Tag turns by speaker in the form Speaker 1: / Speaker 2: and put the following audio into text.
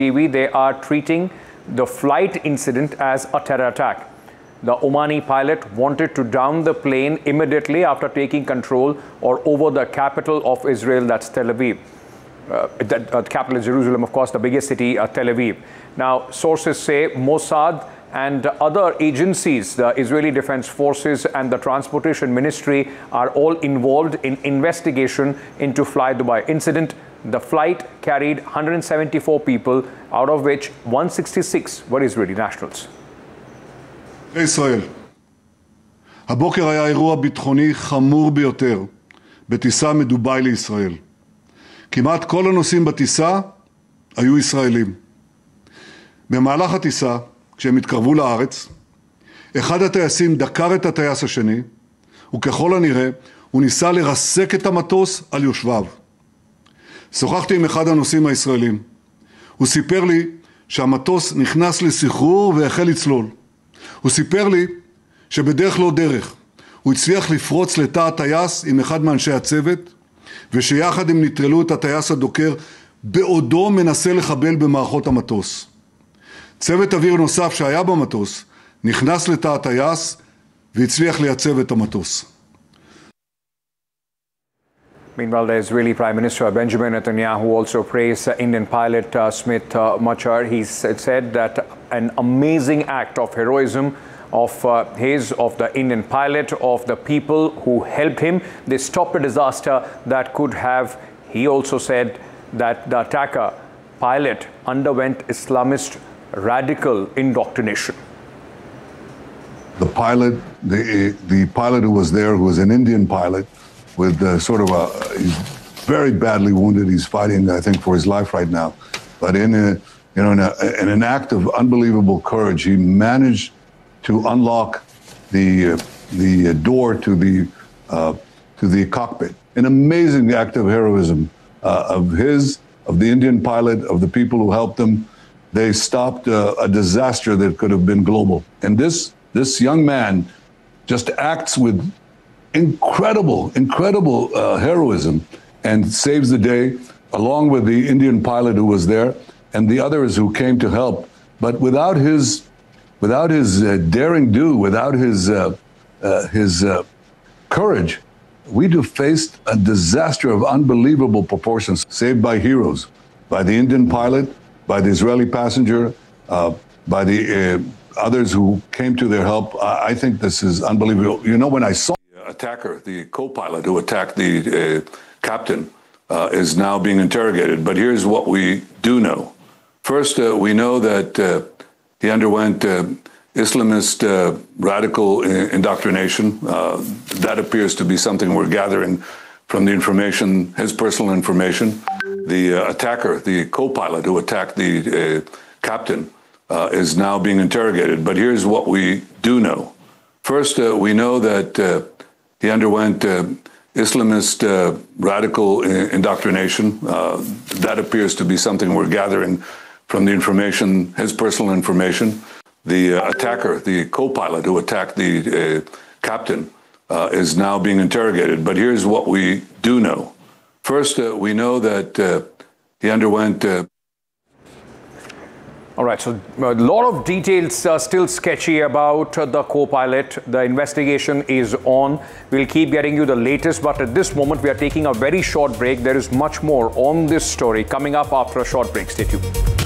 Speaker 1: TV, they are treating the flight incident as a terror attack. The Omani pilot wanted to down the plane immediately after taking control or over the capital of Israel, that's Tel Aviv. The capital is Jerusalem, of course, the biggest city, Tel Aviv. Now, sources say Mossad and other agencies, the Israeli Defense Forces and the Transportation Ministry, are all involved in investigation into Fly Dubai incident. The flight carried 174 people, out of which 166 were Israeli nationals.
Speaker 2: ישראל, הבוקר היה אירוע ביטחוני חמור ביותר בטיסה מדובאי לישראל. כמעט כל הנוסעים בטיסה היו ישראלים. במהלך הטיסה, כשהם התקרבו לארץ, אחד הטייסים דקר את הטייס השני, וככל הנראה הוא ניסה לרסק את המטוס על יושביו. שוחחתי עם אחד הנוסעים הישראלים. הוא סיפר לי שהמטוס נכנס לסחרור והחל לצלול. הוא סיפר לי שבדרך לא דרך הוא הצליח לפרוץ לתא הטייס עם אחד מאנשי הצוות, ושיחד הם נטרלו את הטייס הדוקר בעודו מנסה לחבל במערכות המטוס. צוות אוויר נוסף שהיה במטוס נכנס לתא הטייס והצליח לייצב את המטוס.
Speaker 1: Meanwhile, the Israeli Prime Minister Benjamin Netanyahu also praised Indian pilot Smit Machar. He said that an amazing act of heroism of the Indian pilot, of the people who helped him. They stopped a disaster that could have. He also said that the attacker pilot underwent Islamist radical indoctrination.
Speaker 3: The pilot, the pilot who was there, who was an Indian pilot, with he's very badly wounded. He's fighting, I think, for his life right now. But in an act of unbelievable courage, he managed to unlock the door to the cockpit. An amazing act of heroism of the Indian pilot, of the people who helped him. They stopped a disaster that could have been global. And this young man just acts with incredible heroism and saves the day, along with the Indian pilot who was there and the others who came to help. But without his daring do, without his courage, we'd have faced a disaster of unbelievable proportions. Saved by heroes, by the Indian pilot, by the Israeli passenger, by the others who came to their help. I think this is unbelievable. You know, when I saw attacker, the co-pilot who attacked the captain, is now being interrogated. But here's what we do know. First, we know that he underwent Islamist radical indoctrination. That appears to be something we're gathering from the information, his personal information. The attacker, the co-pilot who attacked the captain, is now being interrogated. But here's what we do know. First, we know that he underwent Islamist radical indoctrination. That appears to be something we're gathering from the information, his personal information. The attacker, the co-pilot who attacked the captain, is now being interrogated. But here's what we do know. First, we know that he underwent...
Speaker 1: All right, so a lot of details are still sketchy about the co-pilot. The investigation is on. We'll keep getting you the latest, but at this moment, we are taking a very short break. There is much more on this story coming up after a short break. Stay tuned.